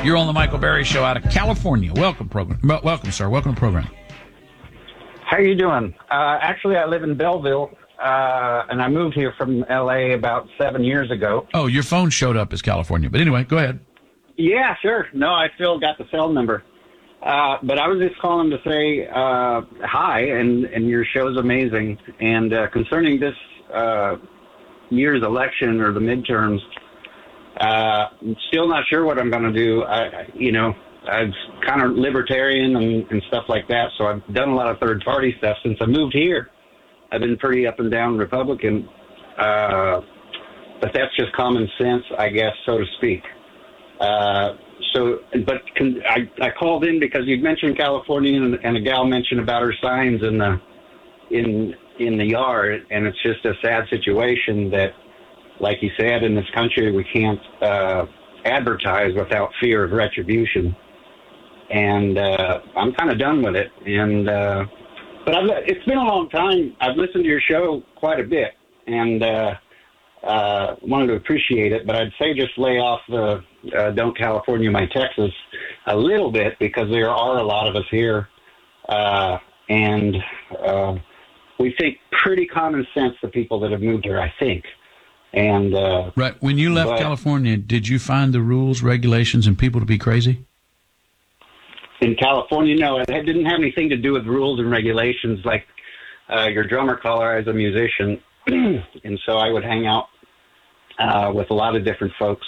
You're on the Michael Berry Show out of California. Welcome, sir. Welcome to the program. How you doing? Actually, I live in Belleville, and I moved here from L.A. about 7 years ago. Oh, your phone showed up as California. But anyway, go ahead. Yeah, sure. No, I still got the cell number. But I was just calling to say hi, and your show's amazing. And concerning this year's election or the midterms, I'm still not sure what I'm going to do. I'm kind of libertarian and stuff like that, so I've done a lot of third-party stuff. Since I moved here, I've been pretty up and down Republican, but that's just common sense, I guess, so to speak. I called in because you'd mentioned California, and a gal mentioned about her signs in the yard, and it's just a sad situation that, like you said, in this country we can't advertise without fear of retribution. And I'm kind of done with it. And but it's been a long time. I've listened to your show quite a bit, and wanted to appreciate it. But I'd say just lay off the "Don't California My Texas" a little bit, because there are a lot of us here, and we think pretty common sense, the people that have moved here, I think. And right, when you left California, did you find the rules, regulations, and people to be crazy? In California, no, it didn't have anything to do with rules and regulations. Like your drummer caller, I was a musician, and so I would hang out with a lot of different folks.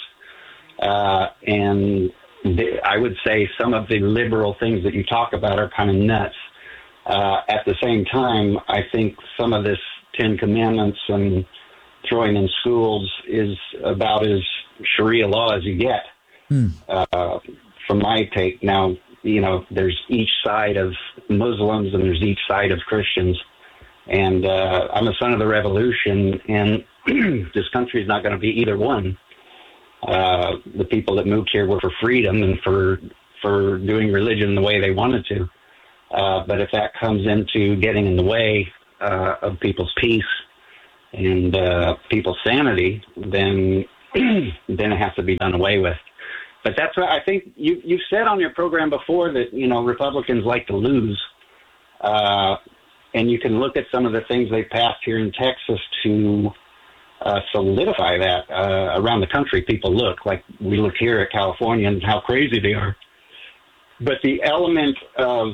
And I would say some of the liberal things that you talk about are kind of nuts. At the same time, I think some of this Ten Commandments and throwing in schools is about as Sharia law as you get, from my take. Now, there's each side of Muslims and there's each side of Christians. And I'm a son of the revolution, and this country is not going to be either one. The people that moved here were for freedom and for doing religion the way they wanted to. But if that comes into getting in the way of people's peace and people's sanity, then it has to be done away with. But that's what I think you've said on your program before, that, Republicans like to lose. And you can look at some of the things they passed here in Texas to solidify that around the country. People look like we look here at California and how crazy they are. But the element of,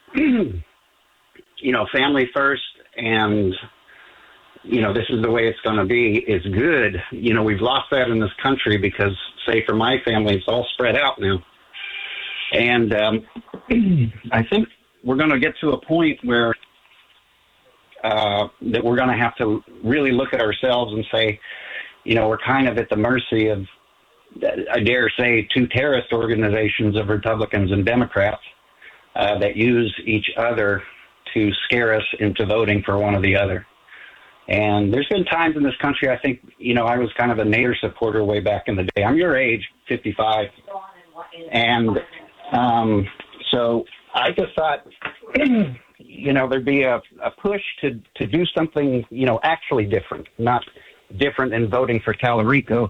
family first and, this is the way it's going to be is good. We've lost that in this country because, say, for my family, it's all spread out now. And I think we're going to get to a point where that we're going to have to really look at ourselves and say, we're kind of at the mercy of, I dare say, two terrorist organizations of Republicans and Democrats that use each other to scare us into voting for one or the other. And there's been times in this country, I think, I was kind of a Nader supporter way back in the day. I'm your age, 55. And so I just thought, there'd be a push to do something, actually different, not different in voting for Tallarico.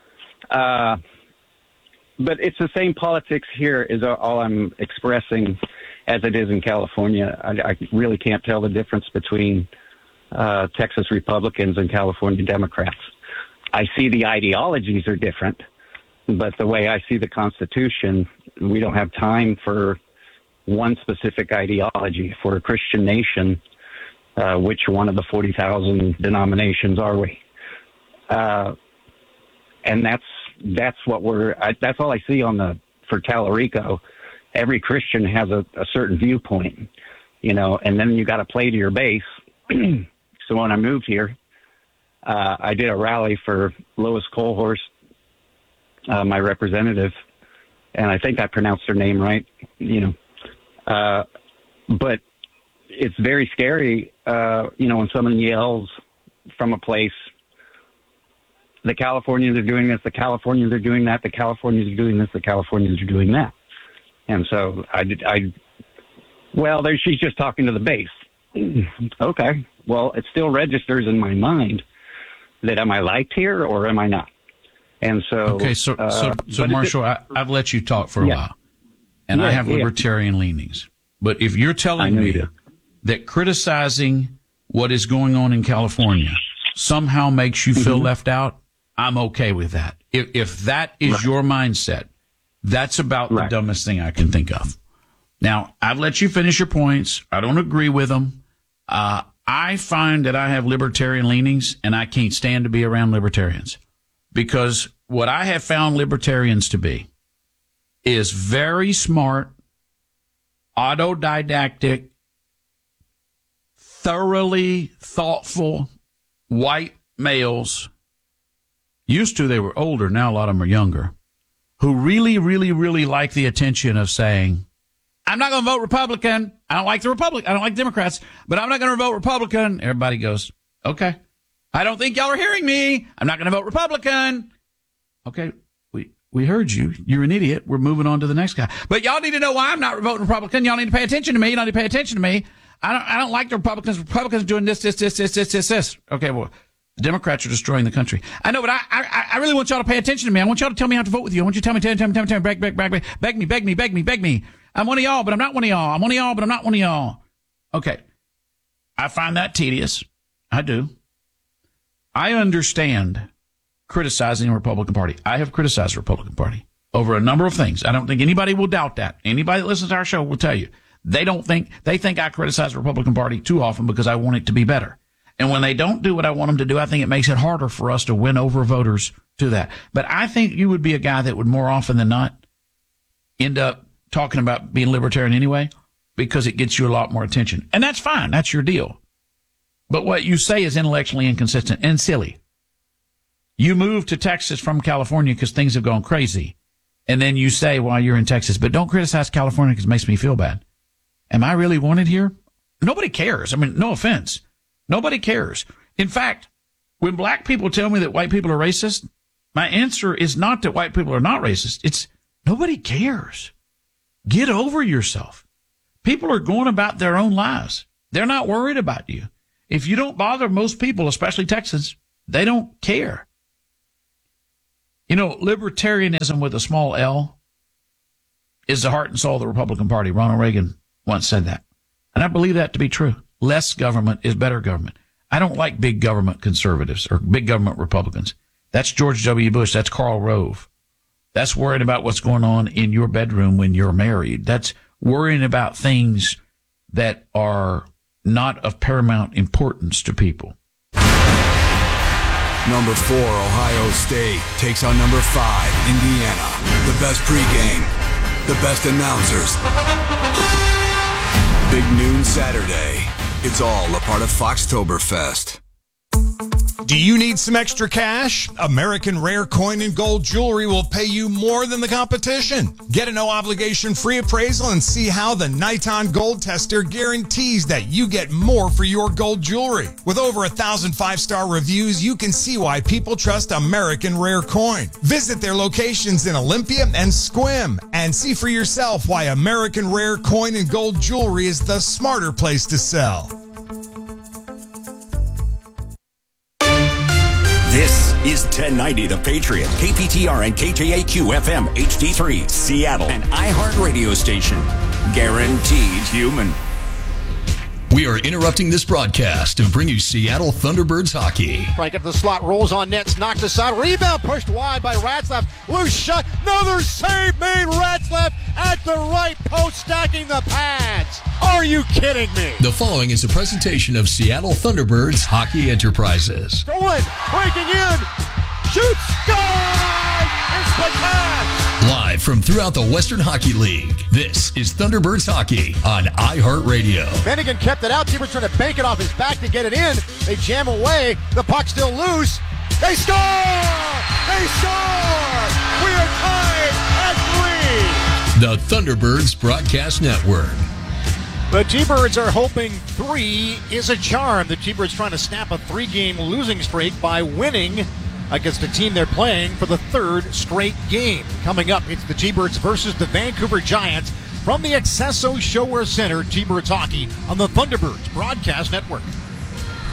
But it's the same politics here is all I'm expressing as it is in California. I really can't tell the difference between Texas Republicans and California Democrats. I see the ideologies are different, but the way I see the Constitution, we don't have time for one specific ideology. For a Christian nation, which one of the 40,000 denominations are we? And that's what that's all I see for Tallarico. Every Christian has a certain viewpoint, and then you got to play to your base. So when I moved here, I did a rally for Lois Colhorst, my representative, and I think I pronounced her name right, but it's very scary, when someone yells from a place, the Californians are doing this, the Californians are doing that, the Californians are doing this, the Californians are doing that. And so she's just talking to the base. Okay, well, it still registers in my mind that am I liked here or am I not? And so, okay, so Marshall, I've let you talk for a while, and I have libertarian leanings. But if you're telling me that criticizing what is going on in California somehow makes you feel left out, I'm okay with that. If that is your mindset, that's about the dumbest thing I can think of. Now, I've let you finish your points. I don't agree with them. I find that I have libertarian leanings, and I can't stand to be around libertarians. Because what I have found libertarians to be is very smart, autodidactic, thoroughly thoughtful white males. Used to, they were older. Now a lot of them are younger. Who really, really, really like the attention of saying, I'm not going to vote Republican. I don't like I don't like Democrats, but I'm not going to vote Republican. Everybody goes, okay. I don't think y'all are hearing me. I'm not going to vote Republican. Okay, we heard you. You're an idiot. We're moving on to the next guy. But y'all need to know why I'm not voting Republican. Y'all need to pay attention to me. You don't need to pay attention to me. I don't like the Republicans. Republicans are doing this. Okay, well, the Democrats are destroying the country. I know, but I really want y'all to pay attention to me. I want y'all to tell me how to vote with you. I want you to tell me, beg me. I'm one of y'all, but I'm not one of y'all. I'm one of y'all, but I'm not one of y'all. Okay. I find that tedious. I do. I understand criticizing the Republican Party. I have criticized the Republican Party over a number of things. I don't think anybody will doubt that. Anybody that listens to our show will tell you. They think I criticize the Republican Party too often because I want it to be better. And when they don't do what I want them to do, I think it makes it harder for us to win over voters to that. But I think you would be a guy that would more often than not end up talking about being libertarian anyway, because it gets you a lot more attention. And that's fine. That's your deal. But what you say is intellectually inconsistent and silly. You moved to Texas from California because things have gone crazy. And then you say, well, you're in Texas, but don't criticize California because it makes me feel bad. Am I really wanted here? Nobody cares. I mean, no offense. Nobody cares. In fact, when black people tell me that white people are racist, my answer is not that white people are not racist. It's nobody cares. Get over yourself. People are going about their own lives. They're not worried about you. If you don't bother most people, especially Texans, they don't care. You know, libertarianism with a small L is the heart and soul of the Republican Party. Ronald Reagan once said that. And I believe that to be true. Less government is better government. I don't like big government conservatives or big government Republicans. That's George W. Bush. That's Karl Rove. That's worrying about what's going on in your bedroom when you're married. That's worrying about things that are not of paramount importance to people. Number 4, Ohio State takes on number 5, Indiana. The best pregame, the best announcers. Big noon Saturday. It's all a part of Foxtoberfest. Do you need some extra cash? American Rare Coin and Gold Jewelry will pay you more than the competition. Get a no-obligation free appraisal and see how the Niton Gold Tester guarantees that you get more for your gold jewelry. With over 1,000 5-star reviews, you can see why people trust American Rare Coin. Visit their locations in Olympia and Sequim and see for yourself why American Rare Coin and Gold Jewelry is the smarter place to sell. This is 1090 The Patriot, KPTR and KJAQ FM HD3, Seattle, an iHeart radio station. Guaranteed human. We are interrupting this broadcast to bring you Seattle Thunderbirds hockey. Frank into the slot, rolls on nets, knocked aside, rebound pushed wide by Ratzlaff. Loose shot, another save made. Ratzlaff at the right post, stacking the pads. Are you kidding me? The following is a presentation of Seattle Thunderbirds Hockey Enterprises. Going, breaking in, shoots, sky! It's Patas! Live from throughout the Western Hockey League, this is Thunderbirds Hockey on iHeartRadio. Bennigan kept it out. Teamers trying to bank it off his back to get it in. They jam away. The puck's still loose. They score! They score! We are tied at 3. The Thunderbirds Broadcast Network. The T-Birds are hoping 3 is a charm. The T-Birds trying to snap a 3-game losing streak by winning against a team they're playing for the 3rd straight game. Coming up, it's the T-Birds versus the Vancouver Giants from the Accesso Showwear Center. T-Birds hockey on the Thunderbirds Broadcast Network.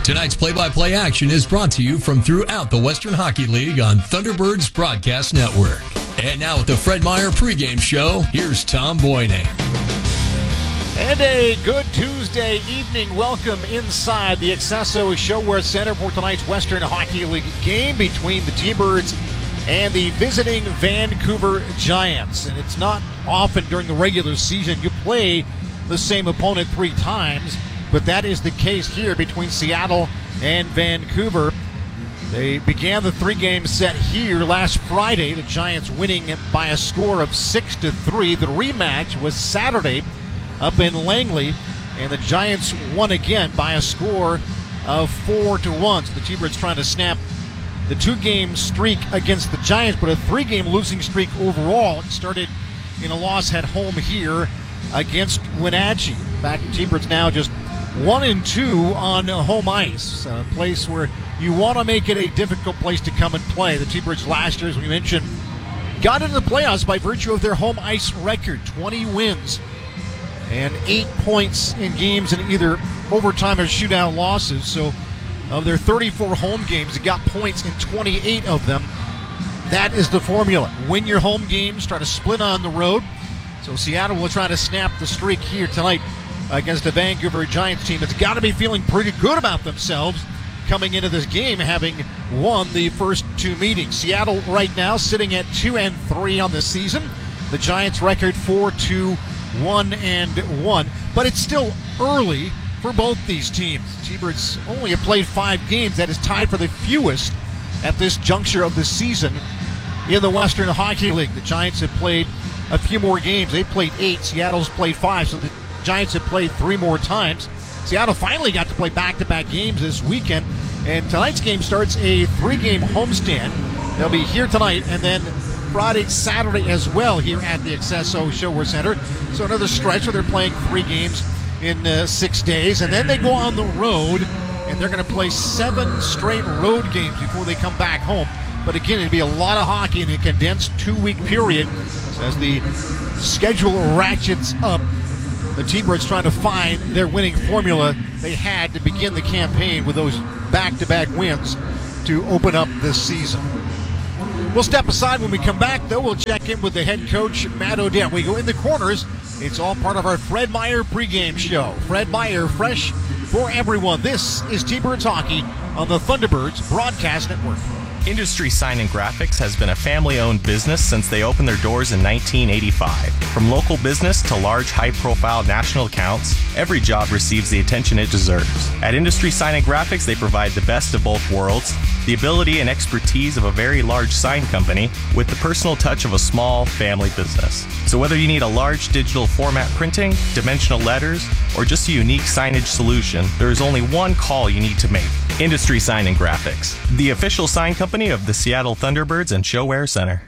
Tonight's play-by-play action is brought to you from throughout the Western Hockey League on Thunderbirds Broadcast Network. And now with the Fred Meyer pregame show, here's Tom Boyning. And a good Tuesday evening. Welcome inside the Accesso ShoWare Center for tonight's Western Hockey League game between the T-Birds and the visiting Vancouver Giants. And it's not often during the regular season you play the same opponent 3 times, but that is the case here between Seattle and Vancouver. They began the 3-game set here last Friday, the Giants winning by a score of 6-3. The rematch was Saturday up in Langley, and the Giants won again by a score of 4-1. So the T-Birds trying to snap the 2-game streak against the Giants, but a 3-game losing streak overall. It started in a loss at home here against Wenatchee. In fact, the T-Birds now just 1-2 on home ice, a place where you want to make it a difficult place to come and play. The T-Birds last year, as we mentioned, got into the playoffs by virtue of their home ice record, 20 wins and 8 points in games in either overtime or shootout losses. So of their 34 home games, they got points in 28 of them. That is the formula. Win your home games, try to split on the road. So Seattle will try to snap the streak here tonight against the Vancouver Giants team that's got to be feeling pretty good about themselves coming into this game, having won the first 2 meetings. Seattle right now sitting at 2-3 on the season. The Giants record 4-1-1, but it's still early for both these teams. T-Birds only have played 5 games. That is tied for the fewest at this juncture of the season in the Western Hockey League. The Giants have played a few more games. They played 8. Seattle's played 5, so the Giants have played 3 more times. Seattle finally got to play back-to-back games this weekend, and tonight's game starts a 3-game homestand. They'll be here tonight, and then Friday, Saturday as well here at the Accesso ShoWare Center. So another stretch where they're playing 3 games in 6 days, and then they go on the road, and they're going to play 7 straight road games before they come back home. But again, it'll be a lot of hockey in a condensed 2-week period. So as the schedule ratchets up, the T-Birds trying to find their winning formula they had to begin the campaign with those back-to-back wins to open up this season. We'll step aside when we come back, though. We'll check in with the head coach, Matt O'Dette. We go in the corners. It's all part of our Fred Meyer pregame show. Fred Meyer, fresh for everyone. This is T-Birds Hockey on the Thunderbirds Broadcast Network. Industry Sign and Graphics has been a family-owned business since they opened their doors in 1985. From local business to large, high-profile national accounts, every job receives the attention it deserves. At Industry Sign and Graphics, they provide the best of both worlds, the ability and expertise of a very large sign company with the personal touch of a small family business. So whether you need a large digital format printing, dimensional letters, or just a unique signage solution, there is only one call you need to make. Industry Sign and Graphics, the official sign company of the Seattle Thunderbirds and ShoWare Center.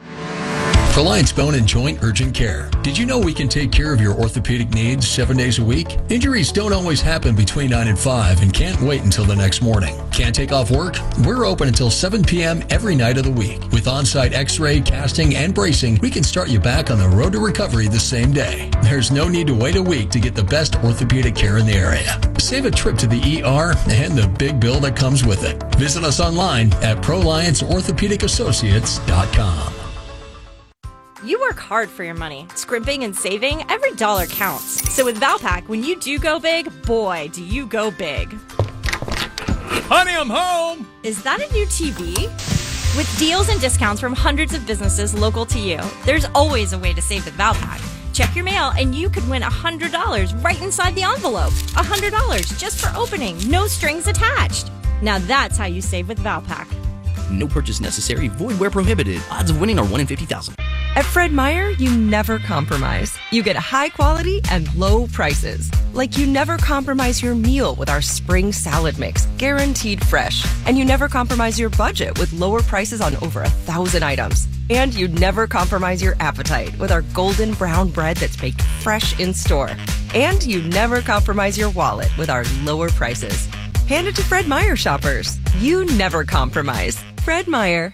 Reliance Bone and Joint Urgent Care. Did you know we can take care of your orthopedic needs 7 days a week? Injuries don't always happen between 9 and 5 and can't wait until the next morning. Can't take off work? We're open until 7 p.m. every night of the week. With on-site x-ray, casting, and bracing, we can start you back on the road to recovery the same day. There's no need to wait a week to get the best orthopedic care in the area. Save a trip to the ER and the big bill that comes with it. Visit us online at ProLianceOrthopedicAssociates.com. You work hard for your money. Scrimping and saving, every dollar counts. So with Valpak, when you do go big, boy, do you go big. Honey, I'm home! Is that a new TV? With deals and discounts from hundreds of businesses local to you, there's always a way to save with Valpak. Check your mail and you could win $100 right inside the envelope. $100 just for opening, no strings attached. Now that's how you save with Valpak. No purchase necessary. Void where prohibited. Odds of winning are 1 in 50,000. At Fred Meyer, you never compromise. You get high quality and low prices. Like you never compromise your meal with our spring salad mix, guaranteed fresh. And you never compromise your budget with lower prices on over 1,000 items. And you never compromise your appetite with our golden brown bread that's baked fresh in store. And you never compromise your wallet with our lower prices. Hand it to Fred Meyer shoppers. You never compromise. Fred Meyer.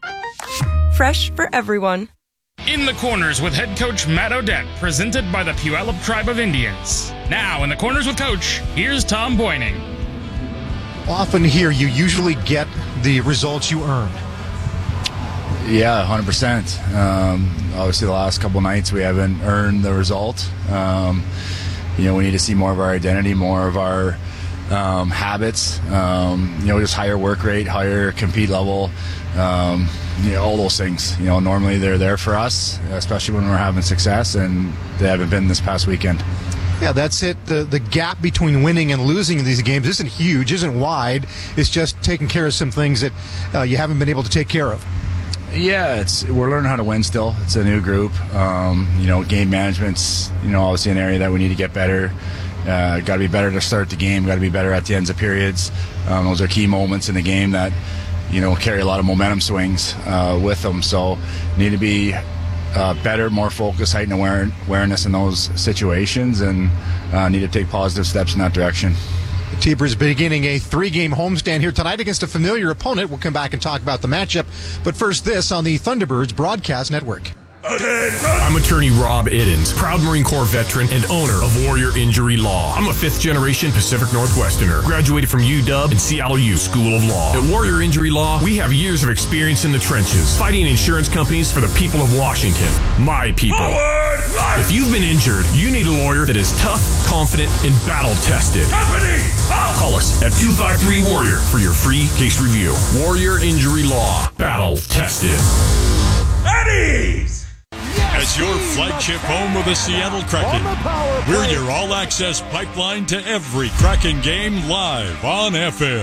Fresh for everyone. In the Corners with head coach Matt O'Dette, presented by the Puyallup Tribe of Indians. Now, in the Corners with Coach, here's Tom Boyning. often here you usually get the results you earned? Yeah, 100%. Obviously, the last couple nights we haven't earned the result. We need to see more of our identity, more of our habits. Just higher work rate, higher compete level. All those things. Normally they're there for us, especially when we're having success, and they haven't been this past weekend. Yeah, that's it. The gap between winning and losing in these games isn't huge, isn't wide. It's just taking care of some things that you haven't been able to take care of. Yeah, we're learning how to win still. It's a new group. Game management's obviously an area that we need to get better. Got to be better to start the game. Got to be better at the ends of periods. Those are key moments in the game that carry a lot of momentum swings with them. So need to be better, more focused, heightened awareness in those situations, and need to take positive steps in that direction. The T-Birds beginning a 3-game homestand here tonight against a familiar opponent. We'll come back and talk about the matchup. But first, this on the Thunderbirds Broadcast Network. I'm attorney Rob Iddens, proud Marine Corps veteran and owner of Warrior Injury Law. I'm a 5th-generation Pacific Northwesterner, graduated from UW and Seattle U School of Law. At Warrior Injury Law, we have years of experience in the trenches, fighting insurance companies for the people of Washington, my people. If you've been injured, you need a lawyer that is tough, confident, and battle-tested. Call us at 253-WARRIOR for your free case review. Warrior Injury Law, battle-tested. Eddie's! As your flagship home of the Seattle Kraken, we're your all-access pipeline to every Kraken game live on FM.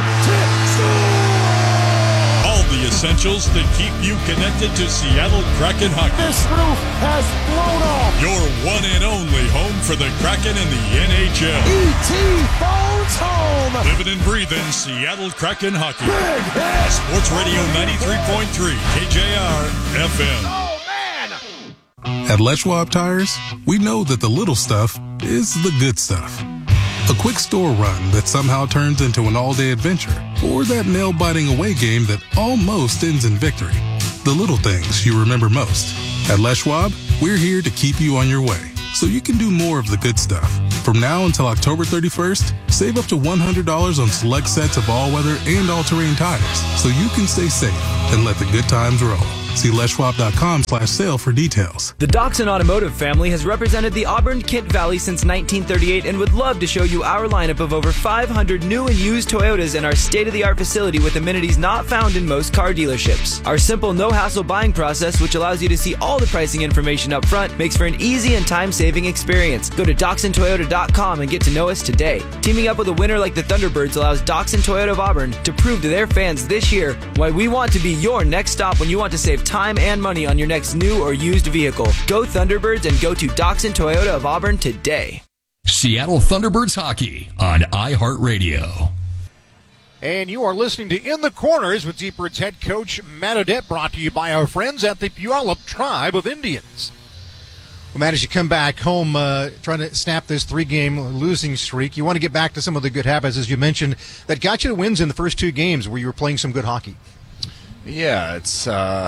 All the essentials that keep you connected to Seattle Kraken hockey. This roof has blown off. Your one and only home for the Kraken in the NHL. E.T. phones home. Living and breathing Seattle Kraken hockey. Sports Radio 93.3 KJR FM. At Les Schwab Tires, we know that the little stuff is the good stuff. A quick store run that somehow turns into an all-day adventure, or that nail-biting away game that almost ends in victory. The little things you remember most. At Les Schwab, we're here to keep you on your way, so you can do more of the good stuff. From now until October 31st, save up to $100 on select sets of all-weather and all-terrain tires, so you can stay safe and let the good times roll. See leschwab.com/sale for details. The Doxon Automotive family has represented the Auburn-Kent Valley since 1938 and would love to show you our lineup of over 500 new and used Toyotas in our state-of-the-art facility with amenities not found in most car dealerships. Our simple, no-hassle buying process, which allows you to see all the pricing information up front, makes for an easy and time-saving experience. Go to DoxonToyota.com and get to know us today. Teaming up with a winner like the Thunderbirds allows Doxon Toyota of Auburn to prove to their fans this year why we want to be your next stop when you want to save time and money on your next new or used vehicle. Go Thunderbirds and go to Doxon Toyota of Auburn today. Seattle Thunderbirds hockey on iHeartRadio. And you are listening to In the Corners with T-Birds head coach Matt Odette, brought to you by our friends at the Puyallup Tribe of Indians. Well, Matt, as you come back home, trying to snap this 3-game losing streak, you want to get back to some of the good habits, as you mentioned, that got you to wins in the first 2 games where you were playing some good hockey. Yeah, it's,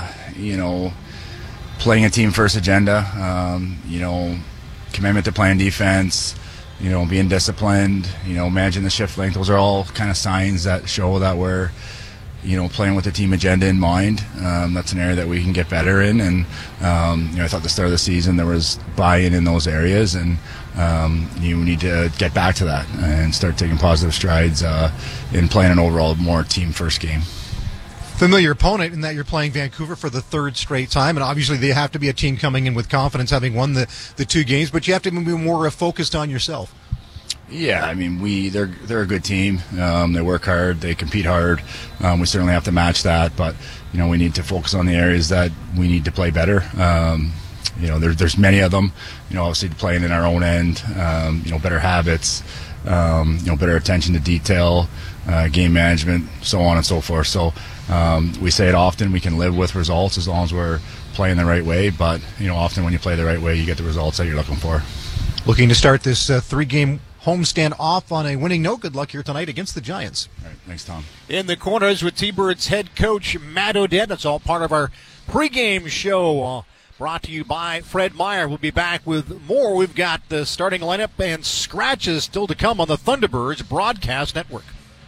playing a team-first agenda, commitment to playing defense, being disciplined, managing the shift length. Those are all kind of signs that show that we're, playing with the team agenda in mind. That's an area that we can get better in. And, I thought at the start of the season there was buy-in in those areas, and you need to get back to that and start taking positive strides in playing an overall more team-first game. Familiar opponent in that you're playing Vancouver for the 3rd straight time, and obviously they have to be a team coming in with confidence, having won the 2 games, but you have to be more focused on yourself. Yeah, I mean, they're a good team. They work hard, they compete hard. We certainly have to match that, but we need to focus on the areas that we need to play better. There's many of them. Obviously playing in our own end. Better habits. Better attention to detail, game management, so on and so forth. So we say it often, we can live with results as long as we're playing the right way, but often when you play the right way, you get the results that you're looking for. Looking to start this 3-game homestand off on a winning note. Good luck here tonight against the Giants. All right, thanks, Tom. In the Corners with T-Birds head coach Matt Odette. It's all part of our pregame show. Brought to you by Fred Meyer. We'll be back with more. We've got the starting lineup and scratches still to come on the Thunderbirds Broadcast Network.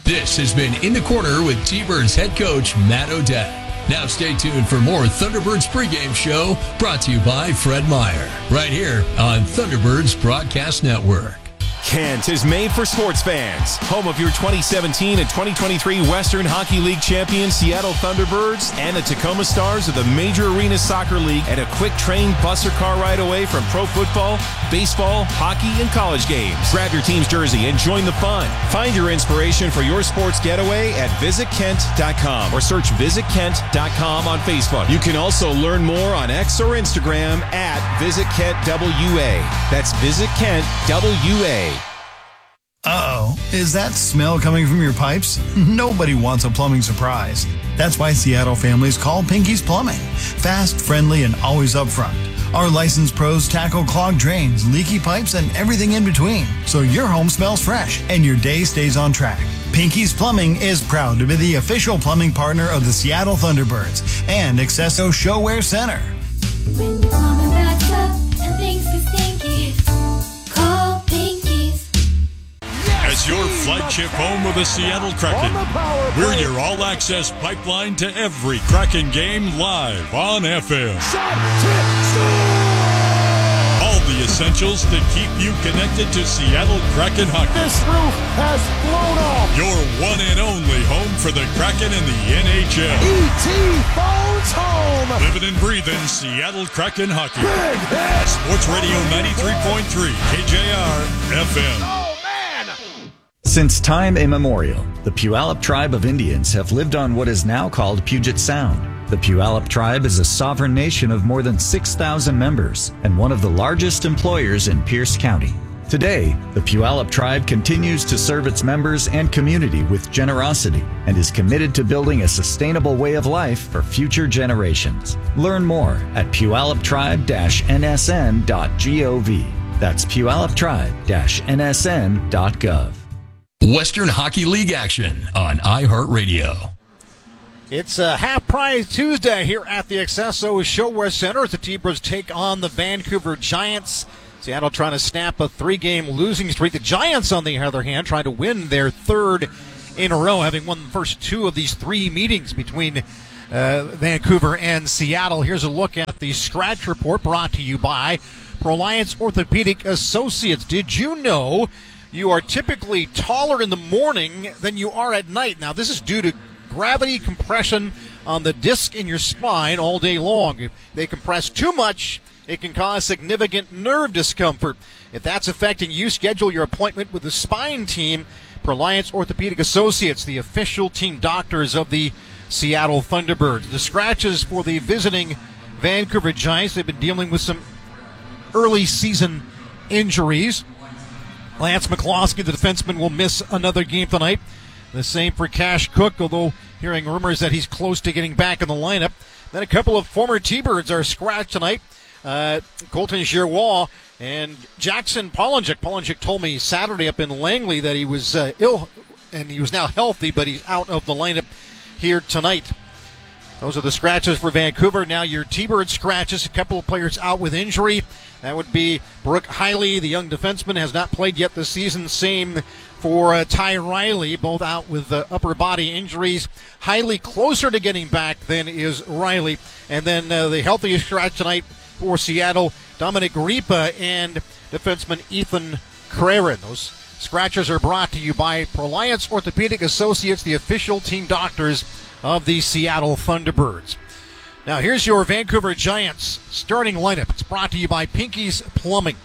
This has been In the Corner with T-Birds head coach Matt O'Dette. Now stay tuned for more Thunderbirds pregame show brought to you by Fred Meyer, right here on Thunderbirds Broadcast Network. Kent is made for sports fans. Home of your 2017 and 2023 Western Hockey League champion Seattle Thunderbirds and the Tacoma Stars of the Major Arena Soccer League, and a quick train bus or car ride away from pro football, baseball, hockey, and college games. Grab your team's jersey and join the fun. Find your inspiration for your sports getaway at visitkent.com or search visitkent.com on Facebook. You can also learn more on X or Instagram at visitkentWA. That's visitkentWA. Uh-oh, is that smell coming from your pipes? Nobody wants a plumbing surprise. That's why Seattle families call Pinky's Plumbing. Fast, friendly, and always upfront. Our licensed pros tackle clogged drains, leaky pipes, and everything in between, so your home smells fresh and your day stays on track. Pinky's Plumbing is proud to be the official plumbing partner of the Seattle Thunderbirds and Accesso Showwear Center. When your plumbing backs up and things get stinky, call Pinky's. As your flagship home of the Seattle Kraken, we're your all-access pipeline to every Kraken game live on FM. All the essentials to keep you connected to Seattle Kraken hockey. This roof has blown off. Your one and only home for the Kraken in the NHL. E.T. phones home. Living and breathing Seattle Kraken hockey. Sports Radio 93.3 KJR FM. Since time immemorial, the Puyallup tribe of Indians have lived on what is now called Puget Sound. The Puyallup tribe is a sovereign nation of more than 6,000 members and one of the largest employers in Pierce County. Today, the Puyallup tribe continues to serve its members and community with generosity and is committed to building a sustainable way of life for future generations. Learn more at puyalluptribe-nsn.gov. That's puyalluptribe-nsn.gov. Western Hockey League action on iHeartRadio. It's a Half Prize Tuesday here at the Accesso Showwear Center as the T-Birds take on the Vancouver Giants. Seattle trying to snap a 3-game losing streak. The Giants, on the other hand, trying to win their third in a row, having won the first two of these three meetings between Vancouver and Seattle. Here's a look at the scratch report brought to you by Proliance Orthopedic Associates. Did you know you are typically taller in the morning than you are at night? Now, this is due to gravity compression on the disc in your spine all day long. If they compress too much, it can cause significant nerve discomfort. If that's affecting you, schedule your appointment with the spine team, Proliance Orthopedic Associates, the official team doctors of the Seattle Thunderbirds. The scratches for the visiting Vancouver Giants, they've been dealing with some early season injuries. Lance McCloskey, the defenseman, will miss another game tonight. The same for Cash Cook, although hearing rumors that he's close to getting back in the lineup. Then a couple of former T-Birds are scratched tonight. Colton Giroir and Jackson Polonchuk. Polonchuk told me Saturday up in Langley that he was ill and he was now healthy, but he's out of the lineup here tonight. Those are the scratches for Vancouver. Now your T-Bird scratches, a couple of players out with injury. That would be Brooke Hiley, the young defenseman, has not played yet this season. Same for Ty Riley, both out with upper body injuries. Hiley closer to getting back than is Riley. And then the healthiest scratch tonight for Seattle, Dominic Ripa and defenseman Ethan Krarin. Those scratches are brought to you by Proliance Orthopedic Associates, the official team doctors of the Seattle Thunderbirds. Now here's your Vancouver Giants starting lineup. It's brought to you by Pinky's Plumbing.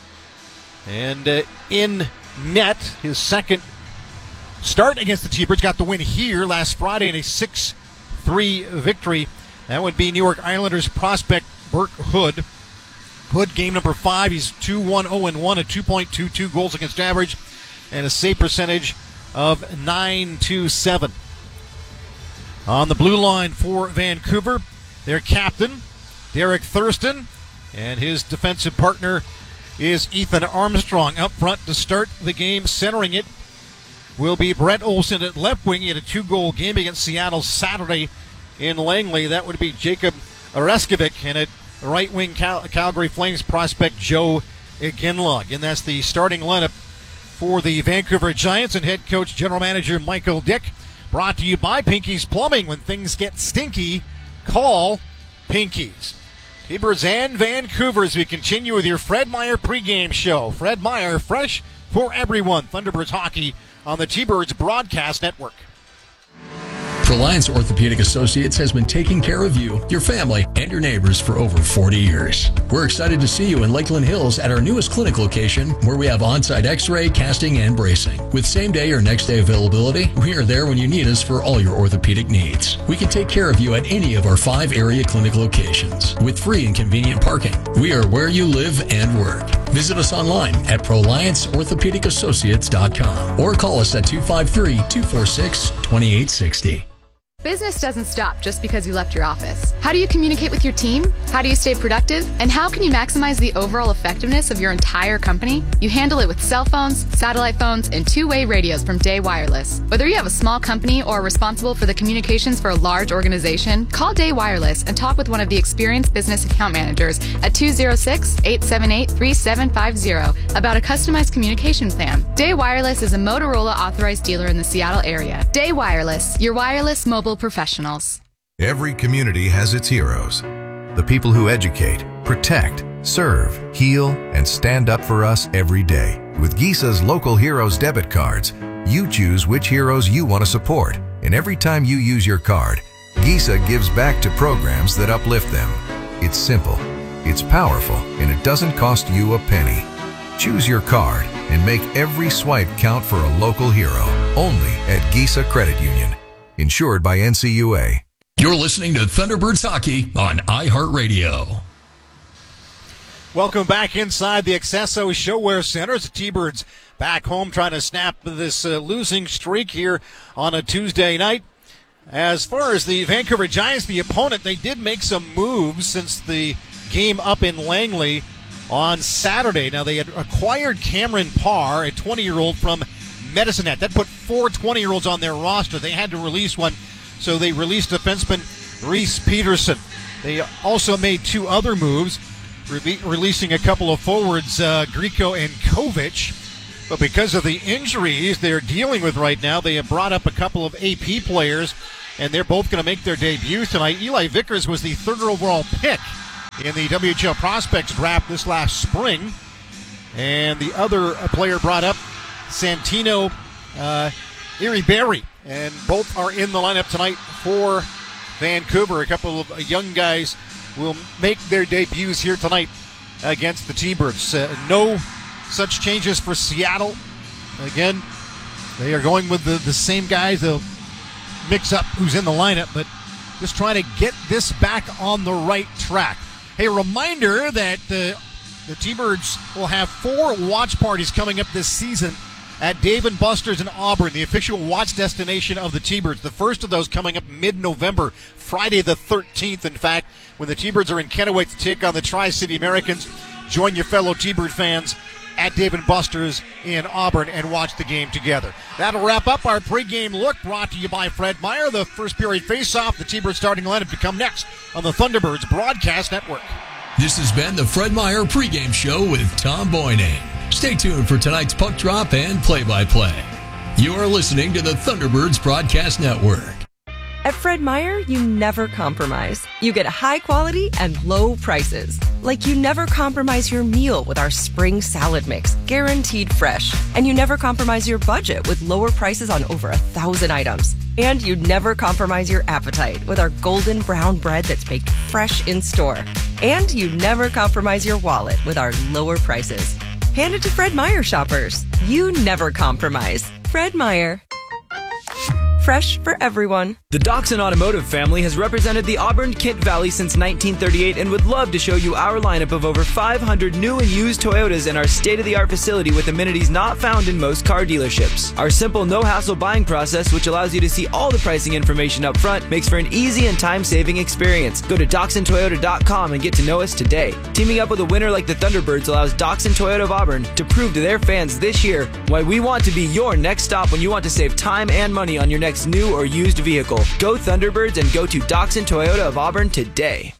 And in net, his second start against the T-Birds, got the win here last Friday in a 6-3 victory. That would be New York Islanders prospect Burke Hood. Hood, game number 5, he's 2-1-0-1, a 2.22 goals against average, and a save percentage of .927. On the blue line for Vancouver, their captain, Derek Thurston, and his defensive partner is Ethan Armstrong. Up front to start the game, centering it, will be Brett Olsen at left wing. He had a 2-goal game against Seattle Saturday in Langley. That would be Jacob Areskovic, and at right wing Calgary Flames prospect Joe Iginla. And that's the starting lineup for the Vancouver Giants and head coach general manager Michael Dick. Brought to you by Pinky's Plumbing. When things get stinky, call Pinky's. T-Birds and Vancouver as we continue with your Fred Meyer pregame show. Fred Meyer, fresh for everyone. Thunderbirds hockey on the T-Birds Broadcast Network. Reliance Orthopedic Associates has been taking care of you, your family, and your neighbors for over 40 years. We're excited to see you in Lakeland Hills at our newest clinic location, where we have on-site x-ray, casting, and bracing. With same-day or next-day availability, we are there when you need us for all your orthopedic needs. We can take care of you at any of our 5 area clinic locations with free and convenient parking. We are where you live and work. Visit us online at ProlianceOrthopedicAssociates.com or call us at 253-246-2860. Business doesn't stop just because you left your office. How do you communicate with your team? How do you stay productive? And how can you maximize the overall effectiveness of your entire company? You handle it with cell phones, satellite phones, and two-way radios from Day Wireless. Whether you have a small company or are responsible for the communications for a large organization, call Day Wireless and talk with one of the experienced business account managers at 206-878-3750 about a customized communication plan. Day Wireless is a Motorola authorized dealer in the Seattle area. Day Wireless, your wireless mobile professionals. Every community has its heroes. The people who educate, protect, serve, heal, and stand up for us every day. With Gisa's Local Heroes debit cards, you choose which heroes you want to support. And every time you use your card, Gisa gives back to programs that uplift them. It's simple, it's powerful, and it doesn't cost you a penny. Choose your card and make every swipe count for a local hero. Only at Gisa Credit Union. Insured by NCUA. You're listening to Thunderbirds Hockey on iHeartRadio. Welcome back inside the Accesso Showwear Center. The T-Birds back home trying to snap this losing streak here on a Tuesday night. As far as the Vancouver Giants, the opponent, they did make some moves since the game up in Langley on Saturday. Now, they had acquired Cameron Parr, a 20-year-old from Medicine Hat. That put 4 20-year-olds on their roster. They had to release one, so they released defenseman Reese Peterson. They also made 2 other moves, releasing a couple of forwards, Grieco and Kovic. But because of the injuries they're dealing with right now, they have brought up a couple of AP players, and they're both going to make their debuts tonight. Eli Vickers was the 3rd overall pick in the WHL Prospects draft this last spring. And the other player brought up, Santino Iriberri, and both are in the lineup tonight for Vancouver. A couple of young guys will make their debuts here tonight against the T-Birds. No such changes for Seattle. Again, they are going with the same guys. They'll mix up who's in the lineup, but just trying to get this back on the right track. Hey, a reminder that the T-Birds will have 4 watch parties coming up this season at Dave & Buster's in Auburn, the official watch destination of the T-Birds. The first of those coming up mid-November, Friday the 13th, in fact, when the T-Birds are in Kennewick to take on the Tri-City Americans. Join your fellow T-Bird fans at Dave & Buster's in Auburn and watch the game together. That'll wrap up our pregame look, brought to you by Fred Meyer. The first period face-off, the T-Birds starting lineup to come next on the Thunderbirds Broadcast Network. This has been the Fred Meyer pregame show with Tom Boyning. Stay tuned for tonight's puck drop and play-by-play. You are listening to the Thunderbirds Broadcast Network. At Fred Meyer, you never compromise. You get high quality and low prices. Like you never compromise your meal with our spring salad mix, guaranteed fresh. And you never compromise your budget with lower prices on over 1,000 items. And you never compromise your appetite with our golden brown bread that's baked fresh in store. And you never compromise your wallet with our lower prices. Hand it to Fred Meyer shoppers. You never compromise. Fred Meyer. Fresh for everyone. The Doxon Automotive family has represented the Auburn-Kent Valley since 1938 and would love to show you our lineup of over 500 new and used Toyotas in our state-of-the-art facility with amenities not found in most car dealerships. Our simple, no-hassle buying process, which allows you to see all the pricing information up front, makes for an easy and time-saving experience. Go to DoxonToyota.com and get to know us today. Teaming up with a winner like the Thunderbirds allows Doxon Toyota of Auburn to prove to their fans this year why we want to be your next stop when you want to save time and money on your next new or used vehicle. Go Thunderbirds and go to Doxon Toyota of Auburn today.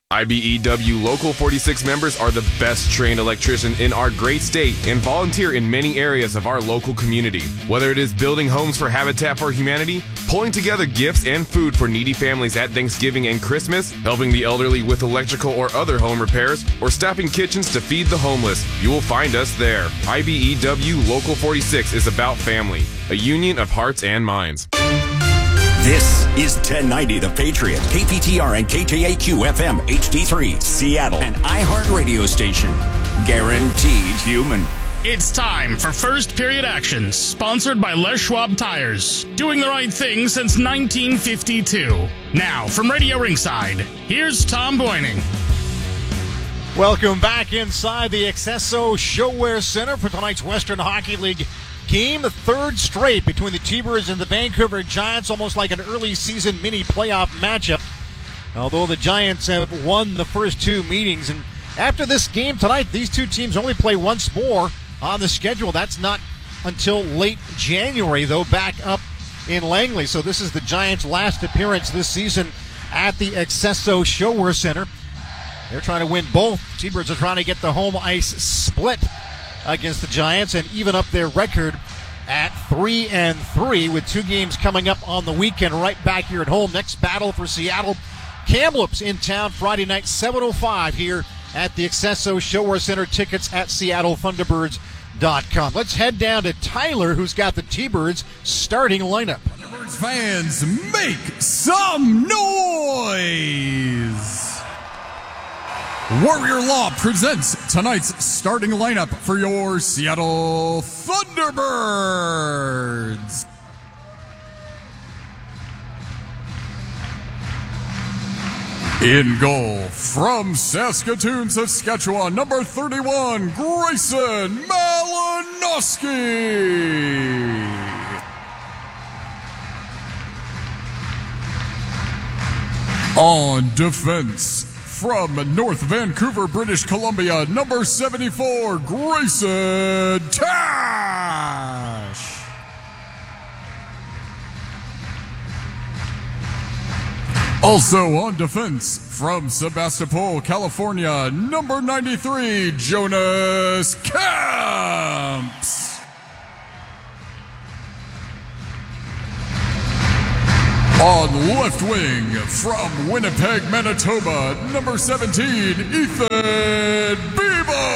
IBEW Local 46 members are the best trained electrician in our great state and volunteer in many areas of our local community. Whether it is building homes for Habitat for Humanity, pulling together gifts and food for needy families at Thanksgiving and Christmas, helping the elderly with electrical or other home repairs, or staffing kitchens to feed the homeless, you will find us there. IBEW Local 46 is about family, a union of hearts and minds. This is 1090 The Patriot, KPTR and KJAQ FM HD3, Seattle, an iHeart radio station. Guaranteed human. It's time for First Period Action, sponsored by Les Schwab Tires. Doing the right thing since 1952. Now, from Radio Ringside, here's Tom Boyning. Welcome back inside the Accesso Showwear Center for tonight's Western Hockey League game. The third straight between the T-Birds and the Vancouver Giants, almost like an early season mini playoff matchup. Although the Giants have won the first two meetings. And after this game tonight, these two teams only play once more on the schedule. That's not until late January, though, back up in Langley. So this is the Giants' last appearance this season at the Accesso Showwear Center. They're trying to win both. T-Birds are trying to get the home ice split against the Giants and even up their record at 3-3 with two games coming up on the weekend right back here at home. Next battle for Seattle. Kamloops in town Friday night, 7:05 here at the Accesso Showwear Center. Tickets at SeattleThunderbirds.com. Let's head down to Tyler, who's got the T-Birds starting lineup. Thunderbirds fans, make some noise! Warrior Law presents tonight's starting lineup for your Seattle Thunderbirds. In goal, from Saskatoon, Saskatchewan, number 31, Grayson Malinowski. On defense, from North Vancouver, British Columbia, number 74, Grayson Tash. Also on defense, from Sebastopol, California, number 93, Jonas Camps. On left wing, from Winnipeg, Manitoba, number 17, Ethan Bebo.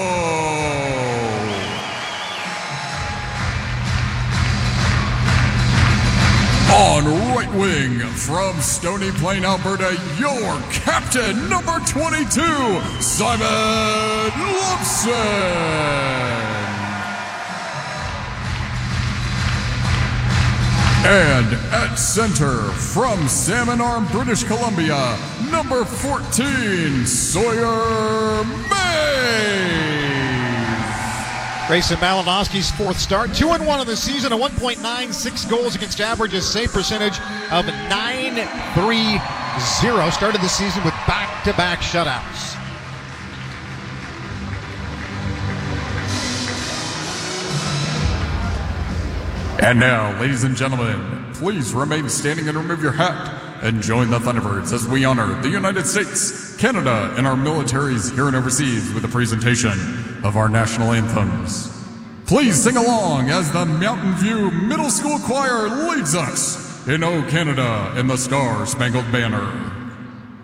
On right wing, from Stony Plain, Alberta, your captain, number 22, Simon Lobson. And at center, from Salmon Arm, British Columbia, number 14, Sawyer May. Grayson Malinowski's fourth start, 2-1 in the season, a 1.96 goals against average, a save percentage of .930. Started the season with back-to-back shutouts. And now, ladies and gentlemen, please remain standing and remove your hat and join the Thunderbirds as we honor the United States, Canada, and our militaries here and overseas with a presentation of our national anthems. Please sing along as the Mountain View Middle School Choir leads us in O Canada and the Star-Spangled Banner.